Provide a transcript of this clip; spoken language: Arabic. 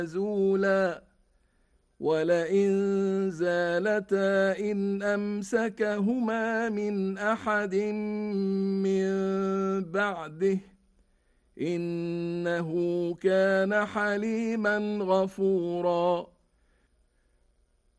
زولا ولئن زالتا إن أمسكهما من أحد من بعده إنه كان حليما غفورا.